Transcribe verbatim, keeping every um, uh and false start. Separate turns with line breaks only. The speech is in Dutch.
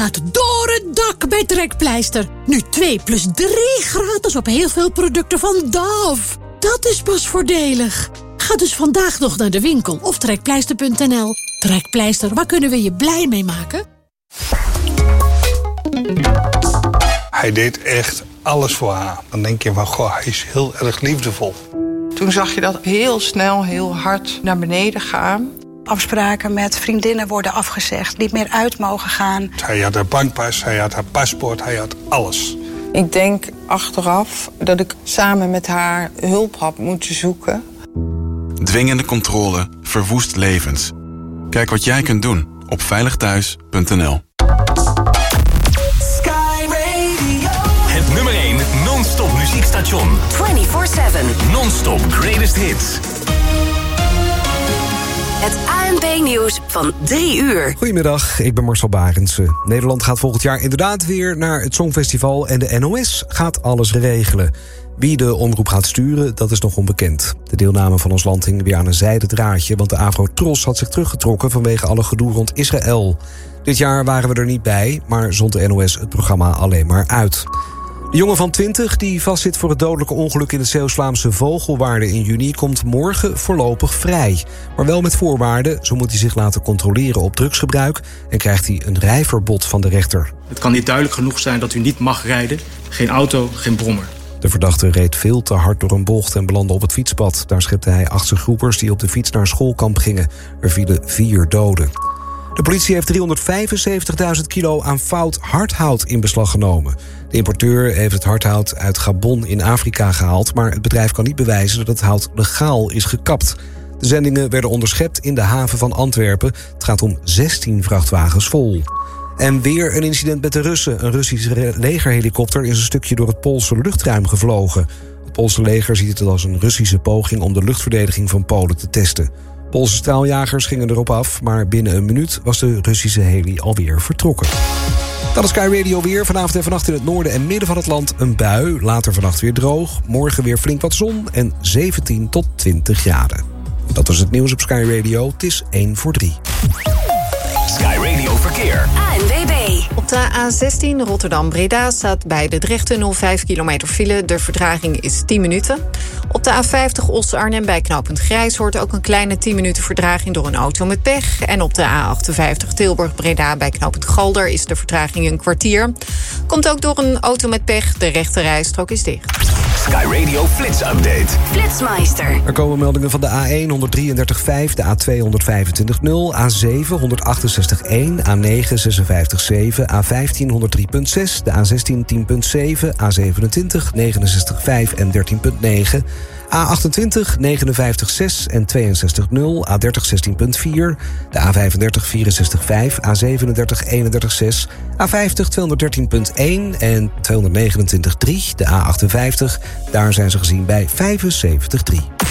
gaat door het dak bij Trekpleister. Nu twee plus drie gratis op heel veel producten van Dove. Dat is pas voordelig. Ga dus vandaag nog naar de winkel of trekpleister punt n l. Trekpleister, waar kunnen we je blij mee maken?
Hij deed echt alles voor haar. Dan denk je van, goh, hij is heel erg liefdevol.
Toen zag je dat heel snel, heel hard naar beneden gaan.
Afspraken met vriendinnen worden afgezegd, niet meer uit mogen gaan.
Hij had haar bankpas, hij had haar paspoort, hij had alles.
Ik denk achteraf dat ik samen met haar hulp had moeten zoeken.
Dwingende controle verwoest levens. Kijk wat jij kunt doen op veilig thuis punt n l.
Sky Radio. Het nummer één non-stop muziekstation. vierentwintig zeven. Non-stop greatest hits.
Het A N P-nieuws van drie uur.
Goedemiddag, ik ben Marcel Barendse. Nederland gaat volgend jaar inderdaad weer naar het Songfestival en de N O S gaat alles regelen. Wie de omroep gaat sturen, dat is nog onbekend. De deelname van ons land hing weer aan een zijden draadje, want de Afro-Tros had zich teruggetrokken vanwege alle gedoe rond Israël. Dit jaar waren we er niet bij, maar zond de N O S het programma alleen maar uit. De jongen van twintig die vastzit voor het dodelijke ongeluk in het Zeeuws-Vlaamse Vogelwaarde in juni komt morgen voorlopig vrij. Maar wel met voorwaarden, zo moet hij zich laten controleren op drugsgebruik en krijgt hij een rijverbod van de rechter.
Het kan niet duidelijk genoeg zijn dat u niet mag rijden. Geen auto, geen brommer.
De verdachte reed veel te hard door een bocht en belandde op het fietspad. Daar schepte hij achtste groepers die op de fiets naar schoolkamp gingen. Er vielen vier doden. De politie heeft driehonderdvijfenzeventigduizend kilo aan fout hardhout in beslag genomen. De importeur heeft het hardhout uit Gabon in Afrika gehaald, maar het bedrijf kan niet bewijzen dat het hout legaal is gekapt. De zendingen werden onderschept in de haven van Antwerpen. Het gaat om zestien vrachtwagens vol. En weer een incident met de Russen. Een Russische legerhelikopter is een stukje door het Poolse luchtruim gevlogen. Het Poolse leger ziet het als een Russische poging om de luchtverdediging van Polen te testen. Poolse straaljagers gingen erop af, maar binnen een minuut was de Russische heli alweer vertrokken. Dat is Sky Radio weer. Vanavond en vannacht in het noorden en midden van het land een bui. Later vannacht weer droog. Morgen weer flink wat zon en zeventien tot twintig graden. Dat was het nieuws op Sky Radio. Het is één voor drie.
Sky Radio Verkeer.
A N W B.
Op de A zestien Rotterdam-Breda staat bij de Drechttunnel vijf kilometer file. De vertraging is tien minuten. Op de A vijftig Os-Arnhem bij knooppunt Grijshoort ook een kleine tien minuten vertraging door een auto met pech. En op de A achtenvijftig Tilburg-Breda bij knooppunt Galder is de vertraging een kwartier. Komt ook door een auto met pech. De rechte rijstrook is dicht.
Sky Radio Flits Update.
Flitsmeister.
Er komen meldingen van de A één honderddrieëndertig komma vijf, de A twee honderdvijfentwintig komma nul, A zeven honderdachtenzestig komma één, A negen zesenvijftig komma zeven, A vijftien honderddrie komma zes, de A zestien tien komma zeven, A zevenentwintig negenenzestig komma vijf en dertien komma negen, A achtentwintig negenenvijftig komma zes en tweeënzestig komma nul, A dertig zestien komma vier, de A vijfendertig vierenzestig komma vijf, A zevenendertig eenendertig komma zes, A vijftig tweehonderddertien komma één en tweehonderdnegenentwintig komma drie, de A achtenvijftig, daar zijn ze gezien bij vijfenzeventig komma drie.